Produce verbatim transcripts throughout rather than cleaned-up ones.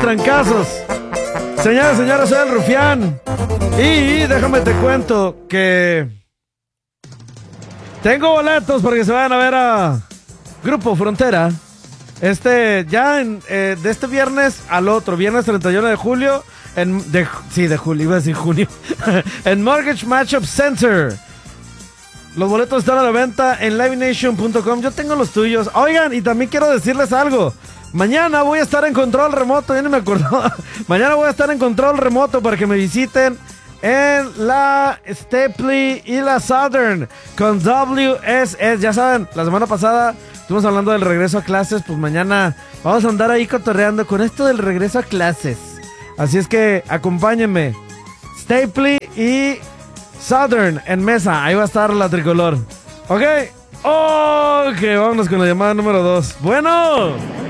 trancazos. Señoras, señores, soy el Rufián. Y déjame te cuento que tengo boletos para que se vayan a ver a Grupo Frontera. Este, ya en, eh, de este viernes al otro, viernes treinta y uno de julio. En, de, sí, de julio, iba a decir junio. En Mortgage Matchup Center. Los boletos están a la venta en live nation punto com. Yo tengo los tuyos. Oigan, y también quiero decirles algo. Mañana voy a estar en control remoto. Ya no me acuerdo. Mañana voy a estar en control remoto para que me visiten en la Stapley y la Southern con W S S. Ya saben, la semana pasada estuvimos hablando del regreso a clases. Pues mañana vamos a andar ahí cotorreando con esto del regreso a clases. Así es que acompáñenme. Stapley y Southern en mesa. Ahí va a estar la tricolor. Ok. Ok, vámonos con la llamada número dos. Bueno.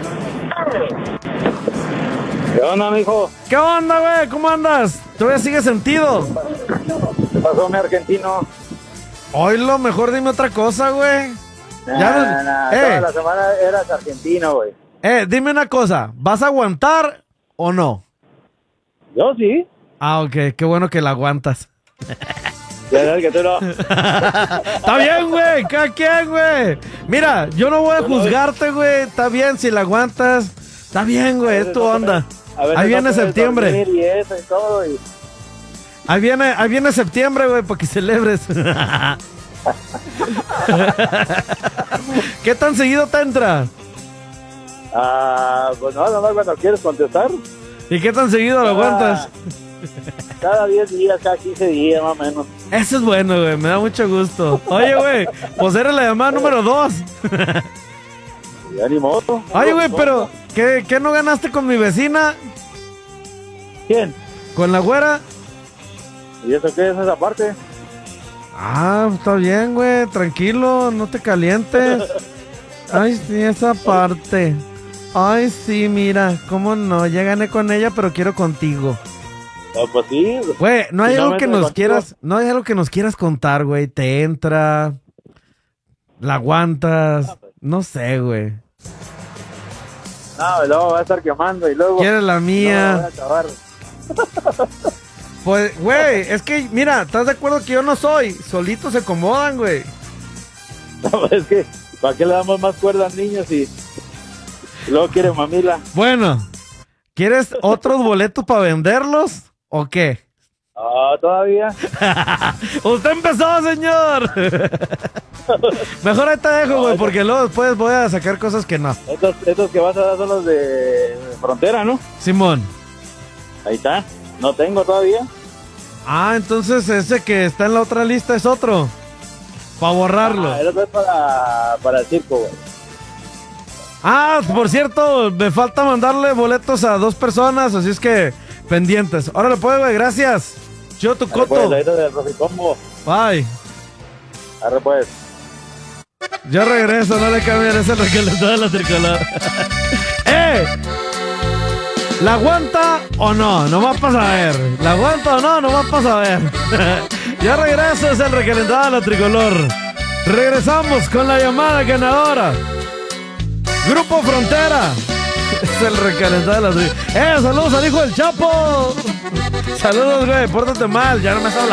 ¿Qué onda, mijo? ¿Qué onda, güey? ¿Cómo andas? ¿Todavía sigues sentido? ¿Qué pasó, mi argentino? Hoy lo mejor dime otra cosa, güey. Nah, Ya no- nah, eh. toda la semana eras argentino, güey. Eh, dime una cosa. ¿Vas a aguantar o no? Yo sí. Ah, ok. Qué bueno que la aguantas. Ya sabes que tú no. Está bien, güey. Cada quien, güey. Mira, yo no voy a juzgarte, güey. Está bien si la aguantas. Está bien, güey. Es tu onda. A veces Ahí no viene puedes septiembre. dormir Y eso y todo. Y... Ahí viene, ahí viene septiembre, güey, para que celebres. ¿Qué tan seguido te entra? Ah, pues no, nomás cuando quieres contestar. ¿Y qué tan seguido lo aguantas? Cada diez días, cada quince días, más o menos. Eso es bueno, güey. Me da mucho gusto. Oye, güey, pues eres la llamada número dos. Ya ni modo. Oye, güey, pero ¿qué, ¿qué no ganaste con mi vecina? ¿Quién? ¿Con la güera? ¿Y eso qué es esa parte? Ah, está bien, güey. Tranquilo, no te calientes. Ay, sí, esa parte. Ay, sí, mira, cómo no. Ya gané con ella, pero quiero contigo. Ah, pues sí. Güey, no hay Si no algo me que entra nos contigo. quieras, no hay algo que nos quieras contar, güey. Te entra, la aguantas, no sé, güey. No, luego va a estar quemando y luego... ¿Quieres la No, mía? voy a acabar. Pues, güey, es que, mira, ¿estás de acuerdo que yo no soy? Solitos se acomodan, güey. No, es que, ¿para qué le damos más cuerda al niño si luego quiere mamila? Bueno, ¿quieres otros boletos para venderlos o qué? Ah, todavía. Usted empezó, señor. Mejor ahí te dejo, güey, porque luego después voy a sacar cosas que no. Estos, estos que vas a dar son los de frontera, ¿no? Simón. Ahí está. No tengo todavía. Ah, entonces ese que está en la otra lista es otro. Para borrarlo. Ah, el otro es para, para el circo, güey. Ah, por cierto, me falta mandarle boletos a dos personas, así es que pendientes. Órale, pues, güey, gracias. Yo tu Arre, coto. pues, la ida del Rojicombo. Bye. Arre, pues. Yo regreso, no le cambien, es el recalentado de la tricolor. ¡Eh! ¿La aguanta o no? Nomás para saber. ¿La aguanta o no? Nomás para saber. Ya regreso, es el recalentado de la tricolor. Regresamos con la llamada ganadora. Grupo Frontera. Es el recalentado de la tricolor. ¡Eh! ¡Saludos al hijo del Chapo! Saludos, güey. Pórtate mal, ya no me has hablado.